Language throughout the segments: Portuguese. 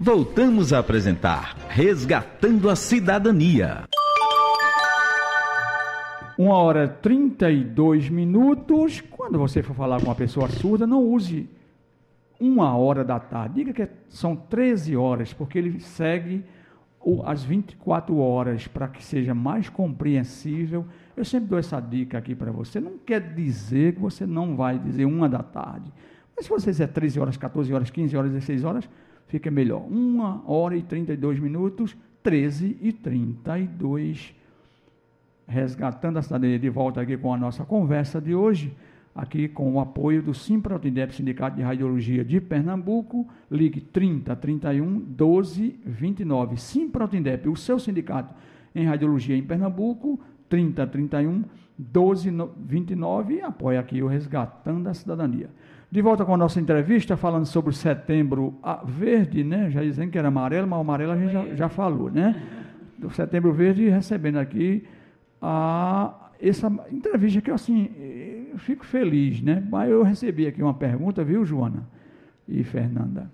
Voltamos a apresentar Resgatando a Cidadania. 1h32. Quando você for falar com uma pessoa surda, não use 1h da tarde. Diga que são 13 horas, porque ele segue as 24 horas para que seja mais compreensível. Eu sempre dou essa dica aqui para você. Não quer dizer que você não vai dizer 1h da tarde. Mas se você disser 13 horas, 14 horas, 15 horas, 16 horas, fica melhor. 1h32, 13h32. Resgatando a Cidadania, de volta aqui com a nossa conversa de hoje, aqui com o apoio do Simprotindep, Sindicato de Radiologia de Pernambuco. Ligue 30 31 12 29. Simprotindep, o seu sindicato em radiologia em Pernambuco, 30 31 12 29, e apoia aqui o Resgatando a Cidadania. De volta com a nossa entrevista, falando sobre o Setembro Verde, né? Já dizendo que era amarelo, mas o amarelo a gente já falou, né? Do Setembro Verde, recebendo aqui essa entrevista que eu fico feliz, né? Mas eu recebi aqui uma pergunta, viu, Joana e Fernanda?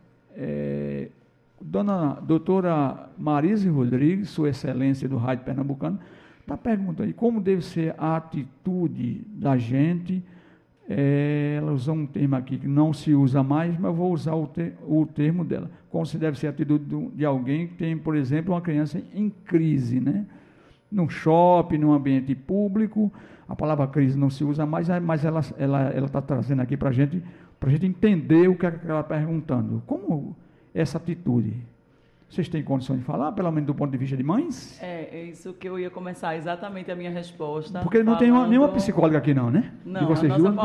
Doutora Marise Rodrigues, Sua Excelência do Rádio Pernambucano, está perguntando como deve ser a atitude da gente. Ela usou um termo aqui que não se usa mais, mas eu vou usar o termo dela. Como se deve ser a atitude de alguém que tem, por exemplo, uma criança em crise, né? Num shopping, num ambiente público. A palavra crise não se usa mais, mas ela está trazendo aqui para a gente entender o que ela está perguntando. Como essa atitude? Vocês têm condições de falar, pelo menos do ponto de vista de mães? É isso que eu ia começar, exatamente a minha resposta. Porque não tem nenhuma psicóloga aqui não, né? Não, a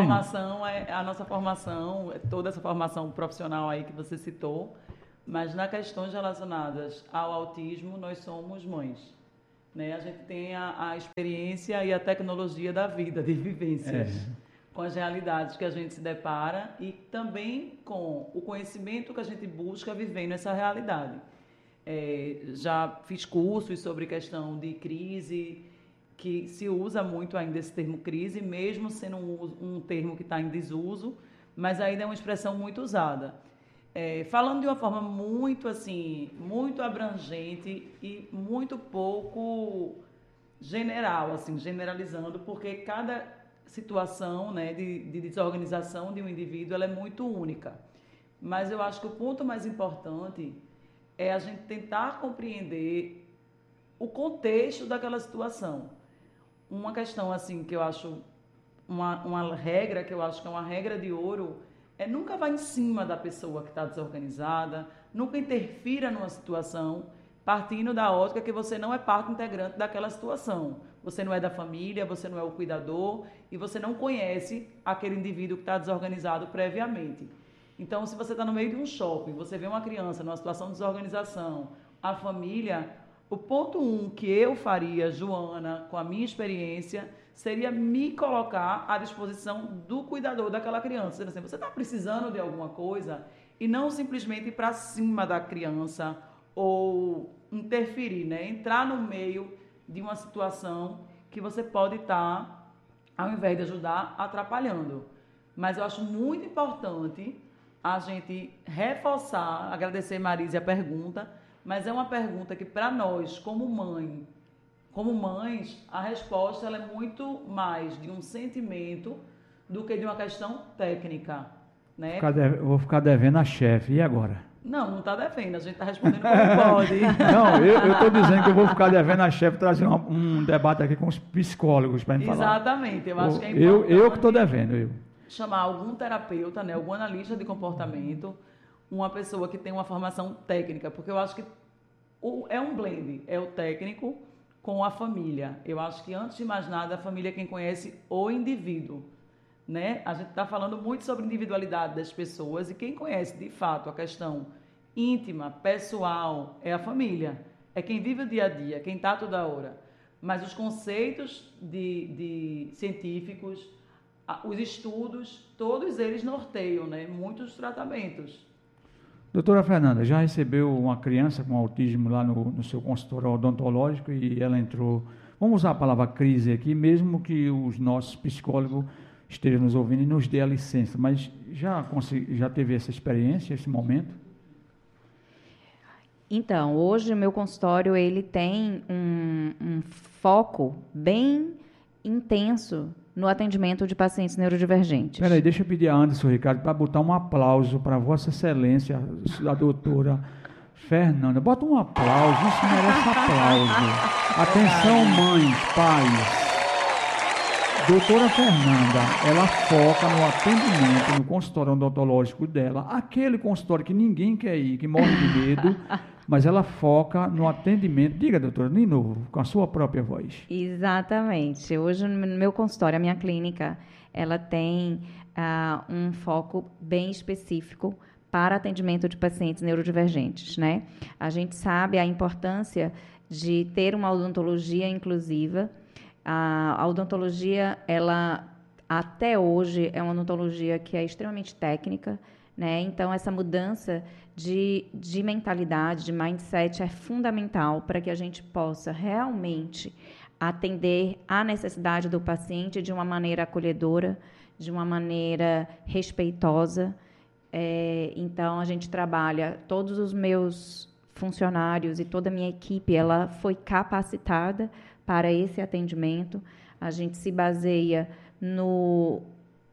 nossa formação, toda essa formação profissional aí que você citou, mas nas questões relacionadas ao autismo, nós somos mães. Né? A gente tem a experiência e a tecnologia da vida, de vivências, com as realidades que a gente se depara e também com o conhecimento que a gente busca vivendo essa realidade. Já fiz cursos sobre questão de crise, que se usa muito ainda esse termo crise, mesmo sendo um termo que está em desuso, mas ainda é uma expressão muito usada. Falando de uma forma muito abrangente e muito pouco general, generalizando, porque cada situação, né, de desorganização de um indivíduo ela é muito única. Mas eu acho que o ponto mais importante é a gente tentar compreender o contexto daquela situação. Uma questão que eu acho, uma regra que eu acho que é uma regra de ouro, nunca vá em cima da pessoa que está desorganizada, nunca interfira numa situação, partindo da ótica que você não é parte integrante daquela situação. Você não é da família, você não é o cuidador e você não conhece aquele indivíduo que está desorganizado previamente. Então, se você está no meio de um shopping, você vê uma criança numa situação de desorganização, a família, o ponto que eu faria, Joana, com a minha experiência, seria me colocar à disposição do cuidador daquela criança. Dizendo assim, você está precisando de alguma coisa? E não simplesmente ir para cima da criança ou interferir, né? Entrar no meio de uma situação que você pode estar, ao invés de ajudar, atrapalhando. Mas eu acho muito importante a gente reforçar, agradecer, Marise, a pergunta, mas é uma pergunta que, para nós, como mães, a resposta ela é muito mais de um sentimento do que de uma questão técnica. Né? Vou ficar devendo a chefe, e agora? Não está devendo, a gente está respondendo como pode. Não, eu estou dizendo que eu vou ficar devendo a chefe, trazer um debate aqui com os psicólogos para me falar. Exatamente, eu acho que é importante. Eu que estou devendo, chamar algum terapeuta, né, algum analista de comportamento, uma pessoa que tem uma formação técnica, porque eu acho que é um blend, é o técnico com a família. Eu acho que, antes de mais nada, a família é quem conhece o indivíduo. Né? A gente está falando muito sobre individualidade das pessoas e quem conhece, de fato, a questão íntima, pessoal, é a família. É quem vive o dia a dia, quem está toda hora. Mas os conceitos científicos, os estudos, todos eles norteiam, né, muitos tratamentos. Doutora Fernanda, já recebeu uma criança com autismo lá no seu consultório odontológico e ela entrou, vamos usar a palavra crise aqui, mesmo que os nossos psicólogos estejam nos ouvindo e nos dê a licença, mas já teve essa experiência, esse momento? Então, hoje o meu consultório ele tem um foco bem intenso no atendimento de pacientes neurodivergentes. Peraí, deixa eu pedir a Anderson Ricardo para botar um aplauso para Vossa Excelência, a doutora Fernanda. Bota um aplauso, isso merece aplauso. Atenção, mães, pais. Doutora Fernanda, ela foca no atendimento, no consultório odontológico dela, aquele consultório que ninguém quer ir, que morre de medo, mas ela foca no atendimento. Diga, doutora, de novo, com a sua própria voz. Exatamente. Hoje, no meu consultório, a minha clínica, ela tem um foco bem específico para atendimento de pacientes neurodivergentes, né? A gente sabe a importância de ter uma odontologia inclusiva. A odontologia, ela até hoje é uma odontologia que é extremamente técnica, né? Então, essa mudança de mentalidade, de mindset é fundamental para que a gente possa realmente atender à necessidade do paciente de uma maneira acolhedora, de uma maneira respeitosa. Então, a gente trabalha, todos os meus funcionários e toda a minha equipe, ela foi capacitada para esse atendimento. A gente se baseia no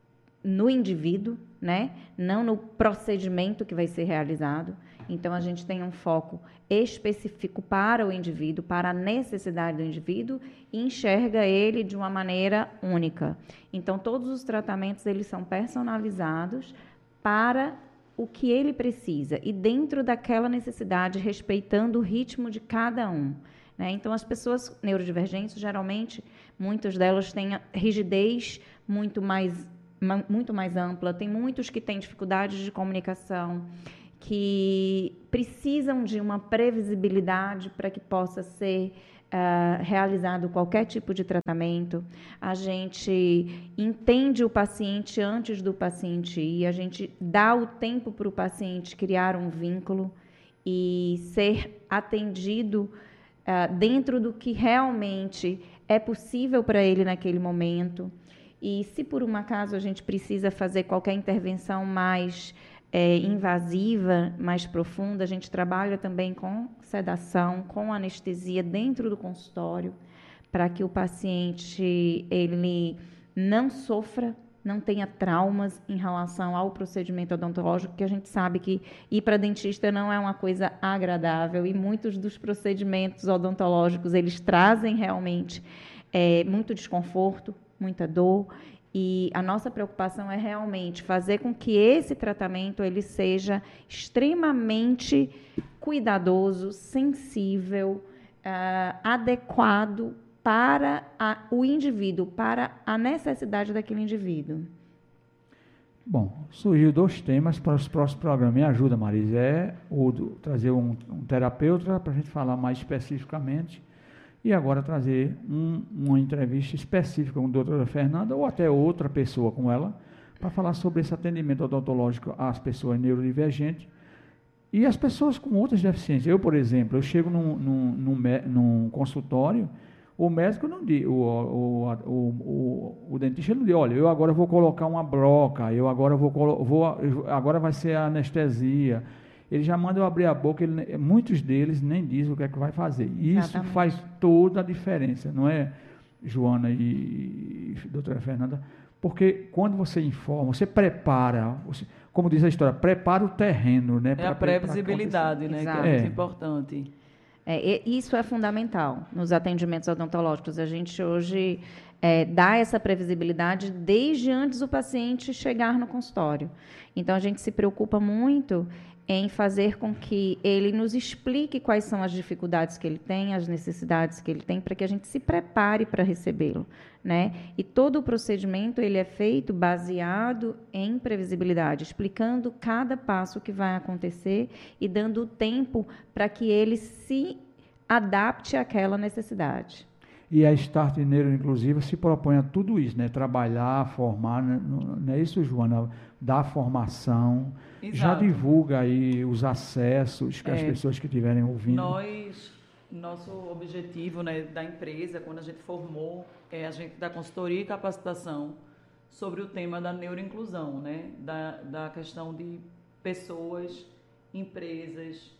indivíduo, né? Não no procedimento que vai ser realizado. Então, a gente tem um foco específico para o indivíduo, para a necessidade do indivíduo, e enxerga ele de uma maneira única. Então, todos os tratamentos eles são personalizados para o que ele precisa e dentro daquela necessidade, respeitando o ritmo de cada um. Né? Então, as pessoas neurodivergentes, geralmente, muitas delas têm rigidez muito mais ampla, tem muitos que têm dificuldades de comunicação, que precisam de uma previsibilidade para que possa ser realizado qualquer tipo de tratamento. A gente entende o paciente antes do paciente ir, a gente dá o tempo para o paciente criar um vínculo e ser atendido dentro do que realmente é possível para ele naquele momento. E se por um acaso a gente precisa fazer qualquer intervenção mais invasiva, mais profunda, a gente trabalha também com sedação, com anestesia dentro do consultório, para que o paciente ele não sofra, não tenha traumas em relação ao procedimento odontológico, porque a gente sabe que ir para dentista não é uma coisa agradável e muitos dos procedimentos odontológicos eles trazem realmente muito desconforto, muita dor. E a nossa preocupação é realmente fazer com que esse tratamento ele seja extremamente cuidadoso, sensível, adequado para o indivíduo, para a necessidade daquele indivíduo. Bom, surgiu 2 temas para os próximos programas. Me ajuda, Marisa. Trazer um terapeuta para a gente falar mais especificamente. E agora trazer uma entrevista específica com a doutora Fernanda ou até outra pessoa com ela para falar sobre esse atendimento odontológico às pessoas neurodivergentes e às pessoas com outras deficiências. Eu, por exemplo, chego num consultório, o médico não diz, o dentista não diz, olha, eu agora vou colocar uma broca, eu agora agora vai ser a anestesia. Ele já manda eu abrir a boca, muitos deles nem dizem o que é que vai fazer. Isso Exatamente. Faz toda a diferença, não é, Joana e doutora Fernanda? Porque quando você informa, você prepara, como diz a história, prepara o terreno. Né, a previsibilidade, né, que é muito importante. Isso é fundamental nos atendimentos odontológicos. A gente hoje dá essa previsibilidade desde antes do paciente chegar no consultório. Então, a gente se preocupa muito em fazer com que ele nos explique quais são as dificuldades que ele tem, as necessidades que ele tem, para que a gente se prepare para recebê-lo, né? E todo o procedimento ele é feito baseado em previsibilidade, explicando cada passo que vai acontecer e dando tempo para que ele se adapte àquela necessidade. E a Start Neuro Inclusiva se propõe a tudo isso, né? Trabalhar, formar, não é isso, Joana? Dar formação, Exato. Já divulga aí os acessos que as pessoas que estiverem ouvindo. Nosso objetivo, né, da empresa, quando a gente formou, a gente dá consultoria e capacitação sobre o tema da neuroinclusão, né? Da questão de pessoas, empresas,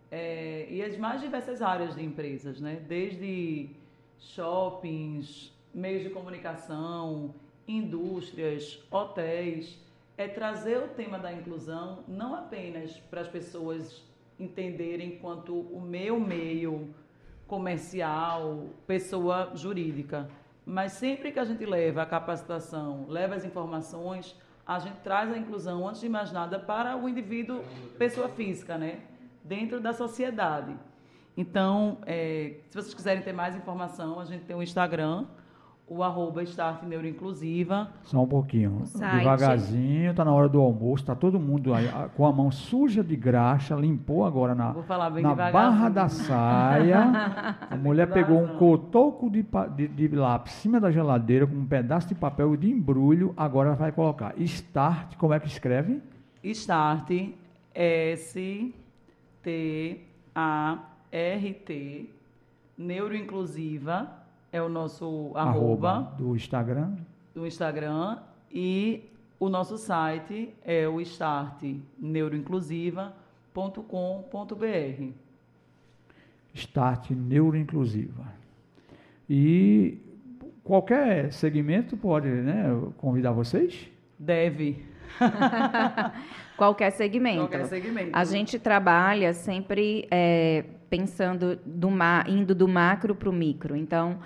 e as mais diversas áreas de empresas, né? Desde shoppings, meios de comunicação, indústrias, hotéis. É trazer o tema da inclusão não apenas para as pessoas entenderem enquanto o meu meio comercial, pessoa jurídica, mas sempre que a gente leva a capacitação, leva as informações, a gente traz a inclusão, antes de mais nada, para o indivíduo, pessoa física, né? Dentro da sociedade. Então, se vocês quiserem ter mais informação, a gente tem o Instagram, o @Start Neuroinclusiva. Só um pouquinho, devagarzinho, está na hora do almoço, está todo mundo aí, com a mão suja de graxa, limpou agora na barra da saia, a mulher pegou um cotoco de lápis em cima da geladeira com um pedaço de papel de embrulho, agora vai colocar Start, como é que escreve? Start, START, Neuroinclusiva, é o nosso @ do Instagram. E o nosso site é o startneuroinclusiva.com.br. Start Neuroinclusiva. E qualquer segmento pode, né, convidar vocês? Deve. Qualquer segmento. Qualquer segmento. A gente trabalha sempre pensando indo do macro para o micro. Então,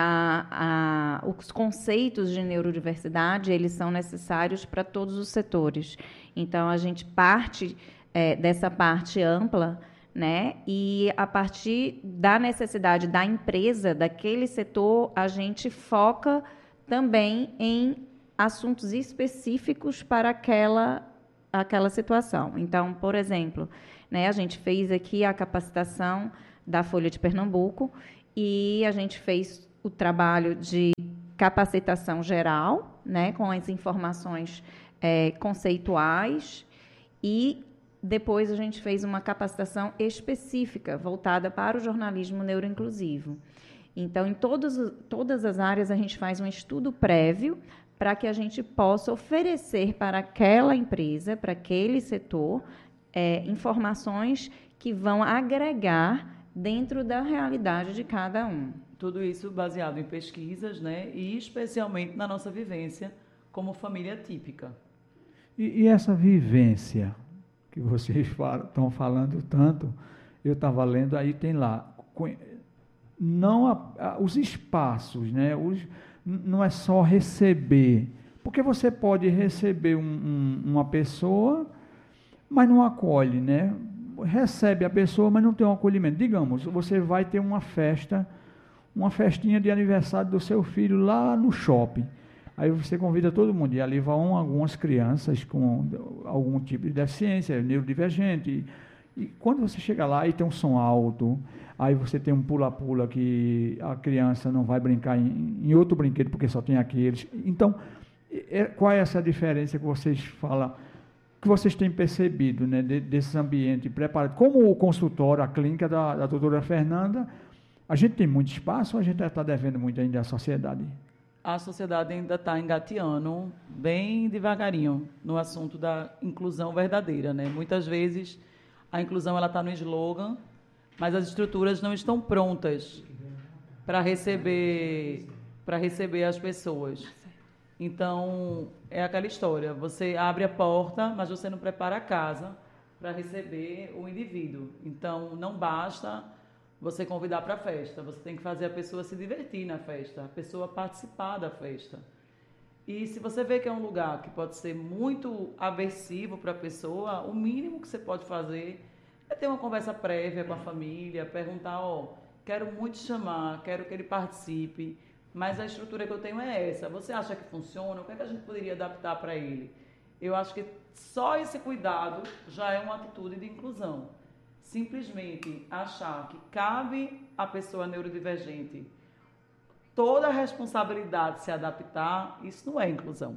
os conceitos de neurodiversidade, eles são necessários para todos os setores. Então, a gente parte dessa parte ampla, né? E a partir da necessidade da empresa, daquele setor, a gente foca também em assuntos específicos para aquela situação. Então, por exemplo, né, a gente fez aqui a capacitação da Folha de Pernambuco e a gente fez o trabalho de capacitação geral, né, com as informações conceituais, e depois a gente fez uma capacitação específica voltada para o jornalismo neuroinclusivo. Então, em todas as áreas, a gente faz um estudo prévio para que a gente possa oferecer para aquela empresa, para aquele setor, informações que vão agregar dentro da realidade de cada um. Tudo isso baseado em pesquisas, né? E especialmente na nossa vivência como família típica. E essa vivência que vocês estão falando tanto, eu estava lendo, aí tem lá, não os espaços, né? Não é só receber, porque você pode receber uma pessoa, mas não acolhe, né? Recebe a pessoa, mas não tem um acolhimento. Digamos, você vai ter uma festinha de aniversário do seu filho lá no shopping. Aí você convida todo mundo, e ali vão algumas crianças com algum tipo de deficiência, neurodivergente. E quando você chega lá e tem um som alto, aí você tem um pula-pula que a criança não vai brincar em outro brinquedo porque só tem aqueles. Então, qual é essa diferença que vocês falam, que vocês têm percebido, né, desses ambientes preparados? Como o consultório, a clínica da doutora Fernanda, a gente tem muito espaço ou a gente está devendo muito ainda à sociedade? A sociedade ainda está engateando bem devagarinho no assunto da inclusão verdadeira, né? Muitas vezes a inclusão está no slogan, mas as estruturas não estão prontas para receber as pessoas. Então, é aquela história, você abre a porta, mas você não prepara a casa para receber o indivíduo. Então, não basta você convidar para a festa, você tem que fazer a pessoa se divertir na festa, a pessoa participar da festa. E se você vê que é um lugar que pode ser muito aversivo para a pessoa, o mínimo que você pode fazer é ter uma conversa prévia com a família, perguntar, quero muito chamar, quero que ele participe, mas a estrutura que eu tenho é essa. Você acha que funciona? O que é que a gente poderia adaptar para ele? Eu acho que só esse cuidado já é uma atitude de inclusão. Simplesmente achar que cabe à pessoa neurodivergente toda a responsabilidade de se adaptar, isso não é inclusão.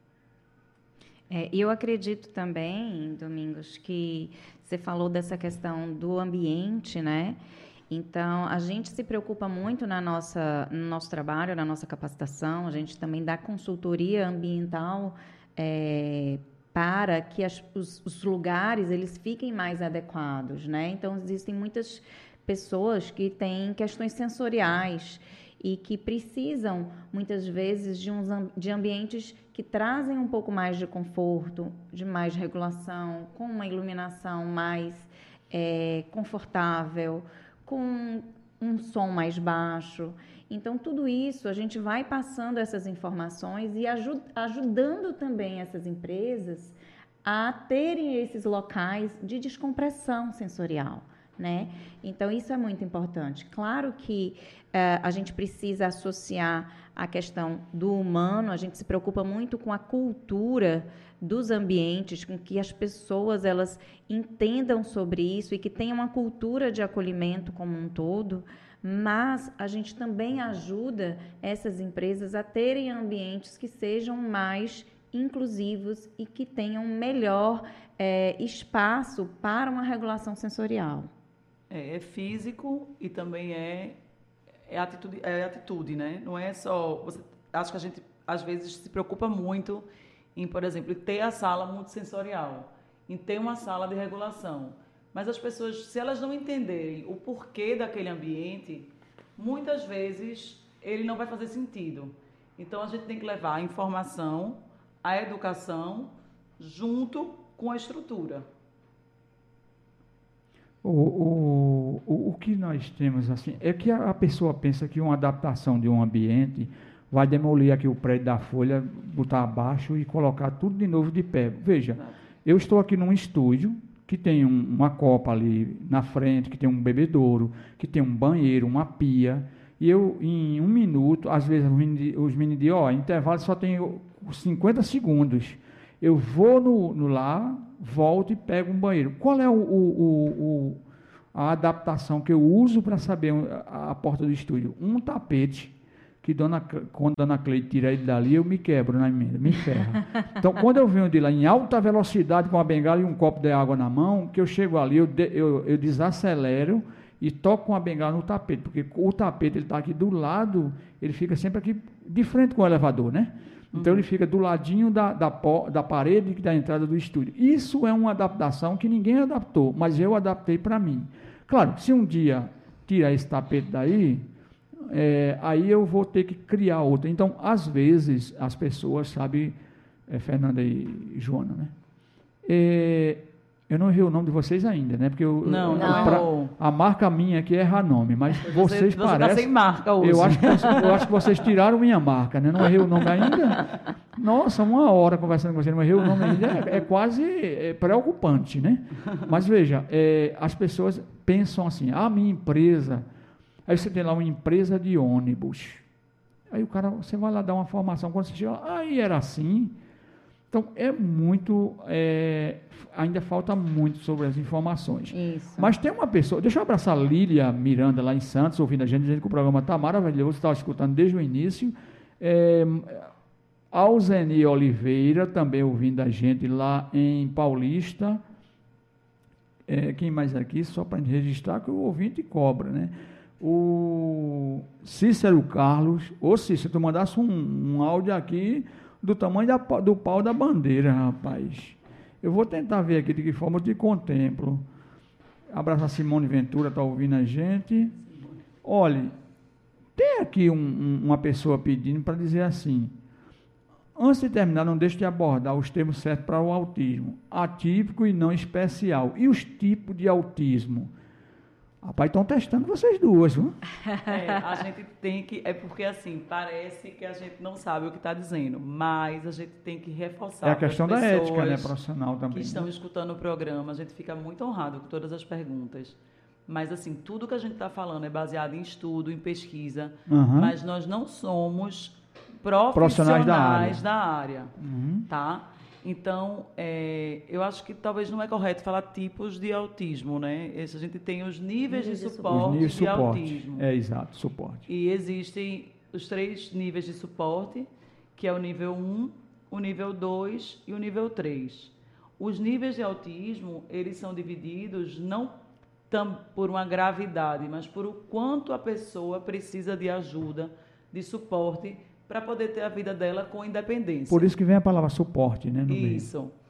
Eu acredito também, Domingos, que você falou dessa questão do ambiente, né? Então, a gente se preocupa muito no nosso trabalho, na nossa capacitação, a gente também dá consultoria ambiental para que os lugares eles fiquem mais adequados, né? Então, existem muitas pessoas que têm questões sensoriais e que precisam, muitas vezes, de ambientes que trazem um pouco mais de conforto, de mais regulação, com uma iluminação mais confortável, com um som mais baixo. Então, tudo isso, a gente vai passando essas informações e ajudando também essas empresas a terem esses locais de descompressão sensorial, né? Então, isso é muito importante. Claro que a gente precisa associar a questão do humano, a gente se preocupa muito com a cultura dos ambientes, com que as pessoas elas entendam sobre isso e que tenham uma cultura de acolhimento como um todo, mas a gente também ajuda essas empresas a terem ambientes que sejam mais inclusivos e que tenham melhor espaço para uma regulação sensorial. É físico e também é atitude, né? Não é só... acho que a gente, às vezes, se preocupa muito em, por exemplo, ter a sala multissensorial, em ter uma sala de regulação. Mas as pessoas, se elas não entenderem o porquê daquele ambiente, muitas vezes ele não vai fazer sentido. Então, a gente tem que levar a informação, a educação, junto com a estrutura. O que nós temos assim é que a pessoa pensa que uma adaptação de um ambiente vai demolir aqui o prédio da Folha, botar abaixo e colocar tudo de novo de pé. Veja, eu estou aqui num estúdio que tem uma copa ali na frente, que tem um bebedouro, que tem um banheiro, uma pia, e eu, em 1 minuto, às vezes os meninos dizem, intervalo só tem 50 segundos. Eu vou no lá, volto e pego um banheiro. Qual é a adaptação que eu uso para saber a porta do estúdio? Um tapete, que quando a Dona Cleide tira ele dali, eu me quebro na emenda, me ferra. Então, quando eu venho de lá em alta velocidade com a bengala e um copo de água na mão, que eu chego ali, eu desacelero e toco com a bengala no tapete, porque o tapete ele está aqui do lado, ele fica sempre aqui de frente com o elevador, né? Então, ele fica do ladinho da parede da entrada do estúdio. Isso é uma adaptação que ninguém adaptou, mas eu adaptei para mim. Claro, se um dia tirar esse tapete daí, aí eu vou ter que criar outro. Então, às vezes, as pessoas, sabe, Fernanda e Joana, né? Eu não errei o nome de vocês ainda, né? Porque a marca minha aqui é errar nome, mas vocês parecem... Você está sem marca hoje. Eu acho que vocês tiraram minha marca, né? Não errei o nome ainda. Nossa, 1 hora conversando com vocês, não errei o nome ainda, é quase preocupante, né? Mas veja, as pessoas pensam assim, minha empresa... Aí você tem lá uma empresa de ônibus. Aí você vai lá dar uma formação, quando você chega lá, aí era assim... Então, ainda falta muito sobre as informações. Isso. Mas tem uma pessoa, deixa eu abraçar a Lília Miranda, lá em Santos, ouvindo a gente, dizendo que o programa está maravilhoso, estava escutando desde o início. Alzeni Oliveira, também ouvindo a gente lá em Paulista. Quem mais aqui? Só para registrar que o ouvinte cobra, né? O Cícero Carlos. Ô Cícero, tu mandasse um áudio aqui... do tamanho do pau da bandeira, rapaz. Eu vou tentar ver aqui de que forma eu te contemplo. Abraço a Simone Ventura, está ouvindo a gente. Olha, tem aqui uma pessoa pedindo para dizer assim, antes de terminar, não deixe de abordar os termos certos para o autismo, atípico e não especial. E os tipos de autismo? Rapaz, estão testando vocês duas, viu? A gente tem que... porque, assim, parece que a gente não sabe o que está dizendo, mas a gente tem que reforçar. É a questão da ética, né, profissional também. Que estão escutando o programa, a gente fica muito honrado com todas as perguntas. Mas, assim, tudo que a gente está falando é baseado em estudo, em pesquisa, mas nós não somos profissionais da área, tá? Então, eu acho que talvez não é correto falar tipos de autismo, né? A gente tem os níveis de suporte de autismo. Exato, suporte. E existem os 3 níveis de suporte, que é o nível 1, o nível 2 e o nível 3. Os níveis de autismo, eles são divididos não por uma gravidade, mas por o quanto a pessoa precisa de ajuda, de suporte, para poder ter a vida dela com independência. Por isso que vem a palavra suporte, né? Isso.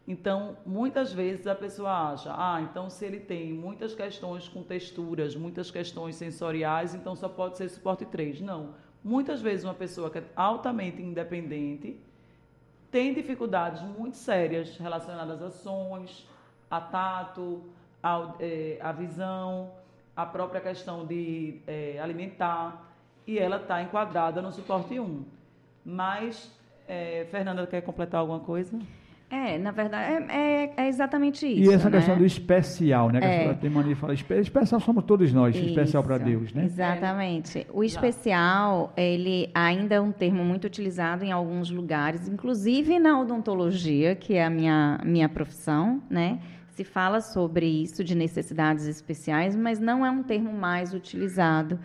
Então, muitas vezes a pessoa acha, então se ele tem muitas questões com texturas, muitas questões sensoriais, então só pode ser suporte 3. Não. Muitas vezes uma pessoa que é altamente independente tem dificuldades muito sérias relacionadas a sons, a tato, a visão, a própria questão de alimentar, e ela está enquadrada no suporte 1. Mas, Fernanda, quer completar alguma coisa? Na verdade, é exatamente isso. E essa né? questão do especial, né? Que a senhora tem mania de falar, especial somos todos nós, Isso, especial para Deus, né? Exatamente. O especial, ele ainda é um termo muito utilizado em alguns lugares, inclusive na odontologia, que é a minha profissão, né? Se fala sobre isso, de necessidades especiais, mas não é um termo mais utilizado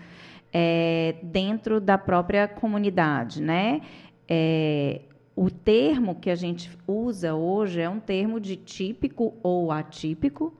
dentro da própria comunidade, né? O termo que a gente usa hoje é um termo de típico ou atípico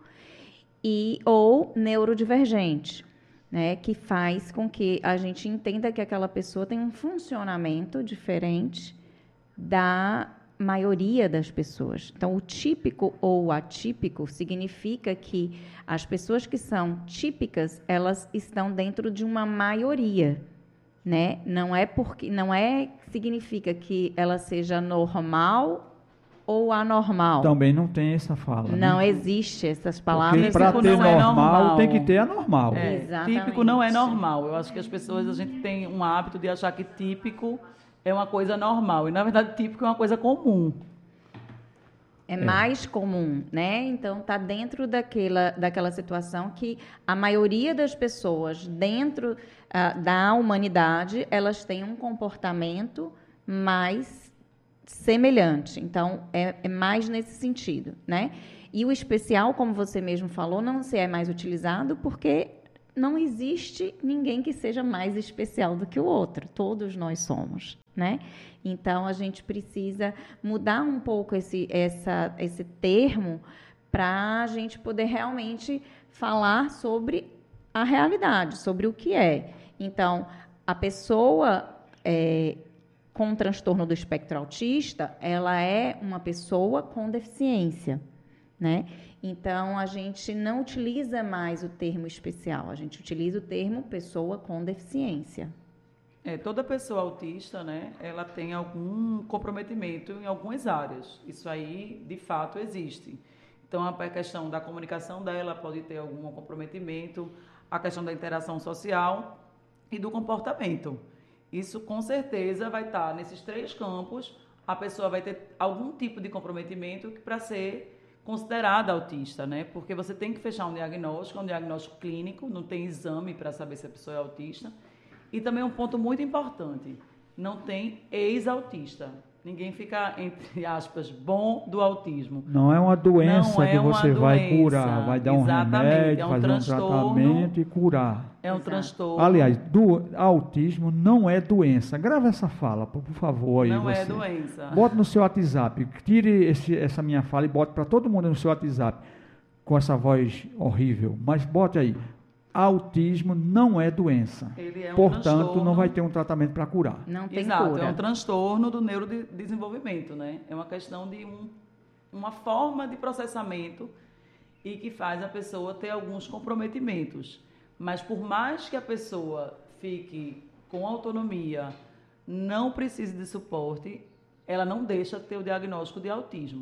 ou neurodivergente, né, que faz com que a gente entenda que aquela pessoa tem um funcionamento diferente da maioria das pessoas. Então, o típico ou atípico significa que as pessoas que são típicas, elas estão dentro de uma maioria. Né? Não significa que ela seja normal ou anormal. Também não tem essa fala. Não né? existe essas palavras. Porque para ter normal, tem que ter anormal. Exatamente. Típico não é normal. Eu acho que as pessoas, a gente tem um hábito de achar que típico é uma coisa normal. E, na verdade, típico é uma coisa comum. É mais comum, né? Então, está dentro daquela situação que a maioria das pessoas dentro da humanidade, elas têm um comportamento mais semelhante. Então, é mais nesse sentido, né? E o especial, como você mesmo falou, não se é mais utilizado porque não existe ninguém que seja mais especial do que o outro. Todos nós somos, né? Então, a gente precisa mudar um pouco esse termo para a gente poder realmente falar sobre a realidade, sobre o que é. Então, a pessoa com transtorno do espectro autista, ela é uma pessoa com deficiência, né? Então, a gente não utiliza mais o termo especial, a gente utiliza o termo pessoa com deficiência. Toda pessoa autista, né, ela tem algum comprometimento em algumas áreas. Isso aí, de fato, existe. Então, a questão da comunicação dela pode ter algum comprometimento, a questão da interação social e do comportamento. Isso, com certeza, vai estar nesses 3 campos, a pessoa vai ter algum tipo de comprometimento para ser considerada autista, né? Porque você tem que fechar um diagnóstico clínico, não tem exame para saber se a pessoa é autista. E também um ponto muito importante, não tem ex-autista. Ninguém fica, entre aspas, bom do autismo. Não é uma doença que você vai doença. Curar, vai dar um remédio, fazer um tratamento e curar. É um transtorno. Aliás, autismo não é doença. Grava essa fala, por favor. Aí, não você. É doença. Bota no seu WhatsApp, tire essa minha fala e bote para todo mundo no seu WhatsApp, com essa voz horrível. Mas bote aí. Autismo não é doença. Ele é um Portanto, transtorno. não vai ter um tratamento para curar. Não tem Exato, cura. é um transtorno do neurodesenvolvimento, né? É uma questão de uma forma de processamento e que faz a pessoa ter alguns comprometimentos. Mas por mais que a pessoa fique com autonomia, não precise de suporte, ela não deixa de ter o diagnóstico de autismo.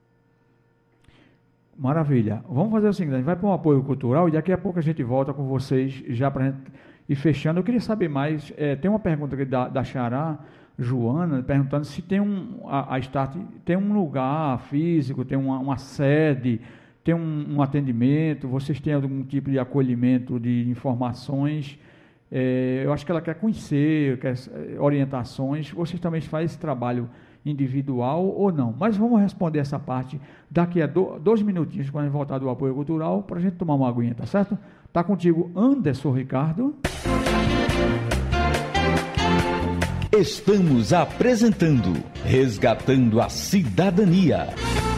Maravilha. Vamos fazer o seguinte, a gente vai para um apoio cultural e daqui a pouco a gente volta com vocês já para a gente ir fechando. Eu queria saber mais, tem uma pergunta aqui da Xará, Joana, perguntando se tem a Start tem um lugar físico, tem uma sede, tem um atendimento, vocês têm algum tipo de acolhimento de informações? Eu acho que ela quer conhecer, quer orientações. Vocês também fazem esse trabalho individual ou não? Mas vamos responder essa parte daqui a 2 minutinhos, quando a gente voltar do apoio cultural, para a gente tomar uma aguinha, tá certo? Tá contigo, Anderson Ricardo. Estamos apresentando Resgatando a Cidadania.